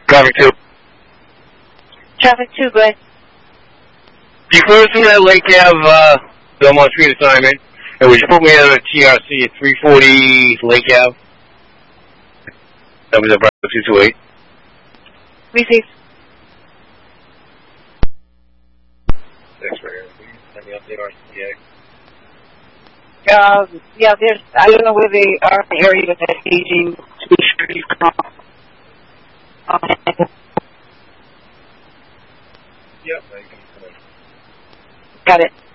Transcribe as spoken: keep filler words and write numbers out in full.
Traffic two. Traffic two, go ahead. You close from that Lake Ave, uh, Belmont Street assignment, and would you put me on a T R C at three forty Lake Ave? That was about two two eight. Receive. Thanks for hearing me. Let me update R C A. Uh, yeah, there's, I don't know where they are in the area of that aging to be sure you come off. Um, Yep, I can come in. got it.